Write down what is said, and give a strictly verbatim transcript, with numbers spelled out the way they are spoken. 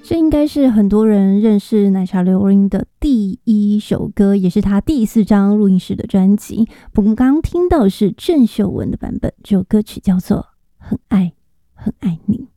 这应该是很多人认识奶茶刘若英的第一首歌，也是她第四张录音室的专辑。不过刚刚听到的是郑秀文的版本，这首歌曲叫做《很爱很爱你》。